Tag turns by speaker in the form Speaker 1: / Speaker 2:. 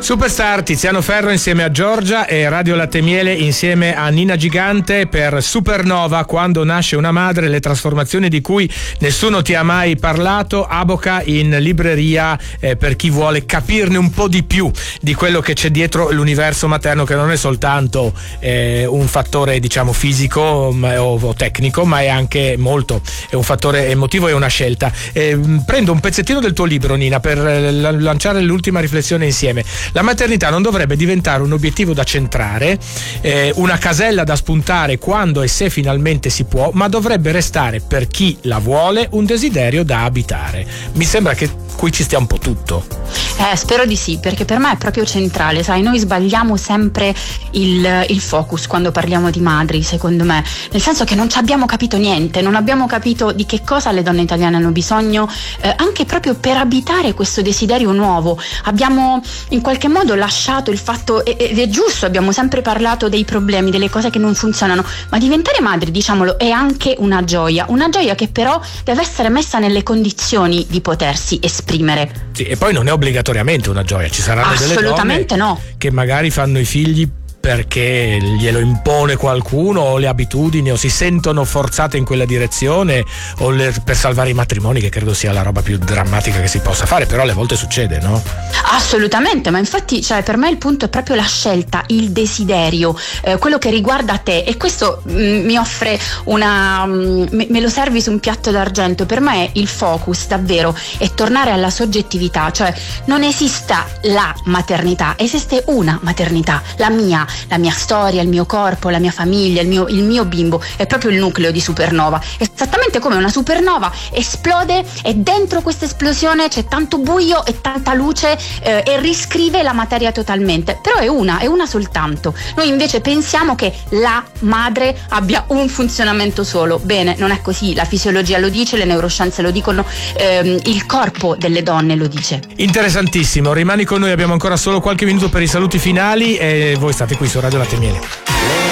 Speaker 1: Superstar, Tiziano Ferro insieme a Giorgia e Radio Latte Miele insieme a Nina Gigante per Supernova, quando nasce una madre, le trasformazioni di cui nessuno ti ha mai parlato. Aboca in libreria per chi vuole capirne un po' di più di quello che c'è dietro l'universo materno, che non è soltanto un fattore diciamo fisico o tecnico, ma è anche è un fattore emotivo e una scelta. Prendo un pezzettino del tuo libro, Nina, per lanciare l'ultima riflessione insieme. La maternità non dovrebbe diventare un obiettivo da centrare, una casella da spuntare quando e se finalmente si può, ma dovrebbe restare, per chi la vuole, un desiderio da abitare. Mi sembra che qui ci stia un po' tutto.
Speaker 2: Spero di sì, perché per me è proprio centrale, sai, noi sbagliamo sempre il focus quando parliamo di madri, secondo me, nel senso che non ci abbiamo capito niente, non abbiamo capito di che cosa le donne italiane hanno bisogno, anche proprio per abitare questo desiderio nuovo. Abbiamo in qualche modo lasciato il fatto, ed è giusto, abbiamo sempre parlato dei problemi, delle cose che non funzionano, ma diventare madri, diciamolo, è anche una gioia che però deve essere messa nelle condizioni di potersi esprimere.
Speaker 1: Sì, e poi non è obbligatoriamente una gioia, ci saranno delle donne
Speaker 2: no,
Speaker 1: che magari fanno i figli perché glielo impone qualcuno, o le abitudini, o si sentono forzate in quella direzione, o per salvare i matrimoni, che credo sia la roba più drammatica che si possa fare, però alle volte succede, no?
Speaker 2: Assolutamente, ma infatti, cioè, per me il punto è proprio la scelta, il desiderio, quello che riguarda te, e questo mi offre me lo servi su un piatto d'argento. Per me il focus davvero è tornare alla soggettività, cioè non esista la maternità, esiste una maternità, la mia storia, il mio corpo, la mia famiglia, il mio bimbo, è proprio il nucleo di Supernova. Esattamente come una supernova esplode e dentro questa esplosione c'è tanto buio e tanta luce, e riscrive la materia totalmente, però è una soltanto. Noi invece pensiamo che la madre abbia un funzionamento solo. Bene, non è così, la fisiologia lo dice, le neuroscienze lo dicono, il corpo delle donne lo dice.
Speaker 1: Interessantissimo, rimani con noi, abbiamo ancora solo qualche minuto per i saluti finali e voi state qui su Radio Latte Miele.